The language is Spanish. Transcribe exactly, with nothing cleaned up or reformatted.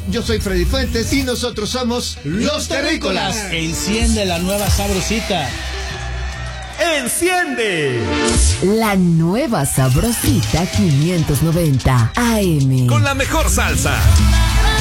Yo soy Freddy Fuentes y nosotros somos Los Terrícolas. Enciende la nueva sabrosita. ¡Enciende! La nueva sabrosita quinientos noventa A M. Con la mejor salsa.